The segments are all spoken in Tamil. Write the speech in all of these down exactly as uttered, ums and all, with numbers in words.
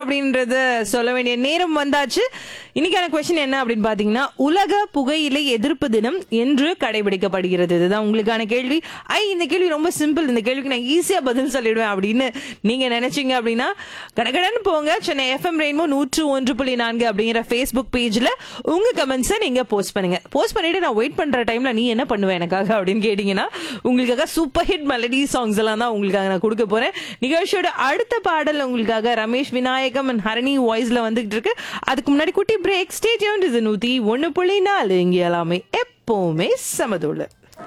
அப்படின்றத சொல்ல வேண்டிய நேரம் வந்தாச்சு. இன்னைக்கான கொஸ்டின் என்ன அப்படின்னு பாத்தீங்கன்னா, உலக புகையிலை எதிர்ப்பு தினம் என்று கடைபிடிக்கப்படுகிறது. இதுதான் உங்களுக்கான கேள்வி. ஐ இந்த கேள்வி ரொம்ப சிம்பிள், இந்த கேள்விக்கு நான் ஈஸியா பதில் சொல்லிடுவேன் அப்படின்னு நீங்க நினைச்சீங்க அப்படின்னா கடகடன்னு போங்க, சென்னை எஃப்எம் ரெயின்போ நூற்று ஒன்று புள்ளி நான்கு அப்படிங்கிற ஃபேஸ்புக் பேஜ்ல உங்க கமெண்ட்ஸை நீங்க போஸ்ட் பண்ணுங்க. போஸ்ட் பண்ணிட்டு நான் வெயிட் பண்ற டைம்ல நீ என்ன பண்ணுவ எனக்காக அப்படின்னு கேட்டீங்கன்னா, உங்களுக்காக சூப்பர் ஹிட் மெலடி சாங்ஸ் எல்லாம் தான் உங்களுக்காக நான் கொடுக்க போறேன். நிகழ்ச்சியோட அடுத்த பாடல் உங்களுக்காக ரமேஷ் விநாயகம் அண்ட் ஹரணி வாய்ஸ்ல வந்துகிட்டு இருக்கு. அதுக்கு முன்னாடி குட்டி பிரேக். Stay tuned. இது நூத்தி ஒன்னு புள்ளி நாலு. இங்க எல்லாமே எப்பவுமே சமதோல.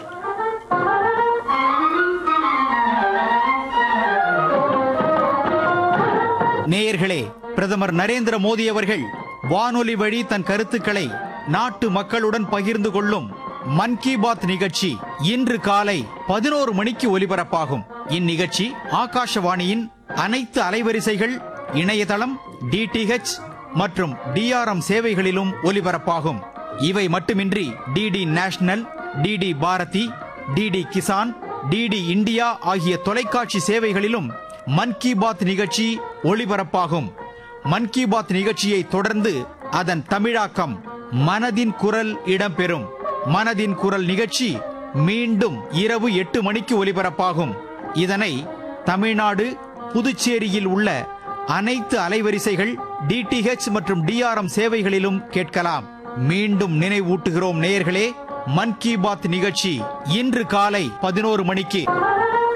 நேயர்களே, பிரதமர் நரேந்திர மோடி அவர்கள் வானொலி வழி தன் கருத்துக்களை நாட்டு மக்களுடன் பகிர்ந்து கொள்ளும் மன் கி பாத் நிகழ்ச்சி இன்று காலை பதினோரு மணிக்கு ஒலிபரப்பாகும். இந்நிகழ்ச்சி ஆகாஷவாணியின் அனைத்து அலைவரிசைகள், இணையதளம், டிடிஹெச் மற்றும் டிஆர்எம் சேவைகளிலும் ஒலிபரப்பாகும். இவை மட்டுமின்றி DD national, DD Bharathi, DD Kisan, DD India ஆகிய தொலைக்காட்சி சேவைகளிலும் மன் கி பாத் நிகழ்ச்சி ஒளிபரப்பாகும். மன் கி பாத் நிகழ்ச்சியை தொடர்ந்து அதன் தமிழாக்கம் மனதின் குரல் இடம்பெறும். மனதின் குரல் நிகழ்ச்சி மீண்டும் இரவு எட்டு மணிக்கு ஒலிபரப்பாகும். இதனை தமிழ்நாடு, புதுச்சேரியில் உள்ள அனைத்து அலைவரிசைகள், டிடிஹெச் மற்றும் டிஆர்எம் சேவைகளிலும் கேட்கலாம். மீண்டும் நினைவூட்டுகிறோம் நேயர்களே, மன் கி பாத் நிகழ்ச்சி இன்று காலை பதினோரு மணிக்கு.